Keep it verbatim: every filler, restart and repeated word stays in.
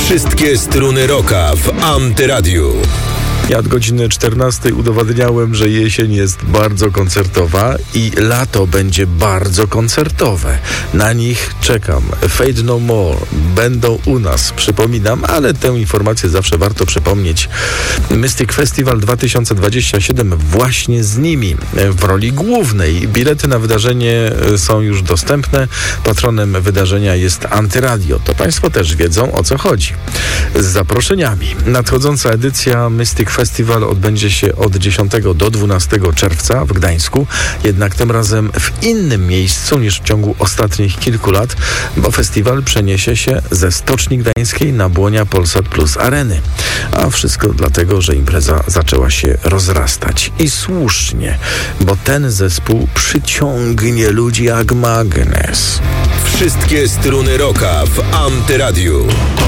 Wszystkie struny rocka w Antyradiu. Ja od godziny czternastej udowadniałem, że jesień jest bardzo koncertowa i lato będzie bardzo koncertowe. Na nich czekam. Fade No More będą u nas, przypominam, ale tę informację zawsze warto przypomnieć. Mystic Festival dwa tysiące dwudziesty siódmy właśnie z nimi w roli głównej. Bilety na wydarzenie są już dostępne. Patronem wydarzenia jest Antyradio. To Państwo też wiedzą, o co chodzi. Z zaproszeniami. Nadchodząca edycja Mystic Festival odbędzie się od dziesiątego do dwunastego czerwca w Gdańsku, jednak tym razem w innym miejscu niż w ciągu ostatnich kilku lat, bo festiwal przeniesie się ze Stoczni Gdańskiej na Błonia Polsat Plus Areny. A wszystko dlatego, że impreza zaczęła się rozrastać. I słusznie, bo ten zespół przyciągnie ludzi jak magnes. Wszystkie struny rocka w Antyradiu.